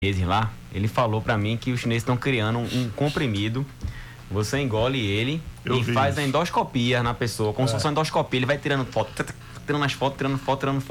lá, ele falou pra mim que os chineses estão criando um comprimido, você engole ele e faz a endoscopia na pessoa, como se fosse uma endoscopia, ele vai tirando foto, tirando as fotos, tirando foto,